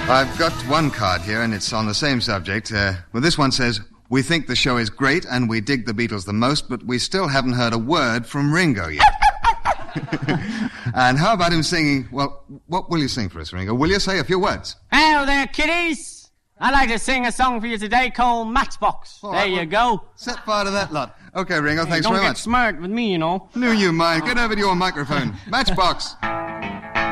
I've got one card here, and it's on the same subject. Well, this one says, "We think the show is great, and we dig the Beatles the most, but we still haven't heard a word from Ringo yet." And how about him singing? Well, what will you sing for us, Ringo? Will you say a few words? Hello there, kiddies. I'd like to sing a song for you today called Matchbox. All there right, you go. Set fire to that lot. Okay, Ringo, thanks don't very get much. smart with me, you know. No, you mind. Get over to your microphone. Matchbox.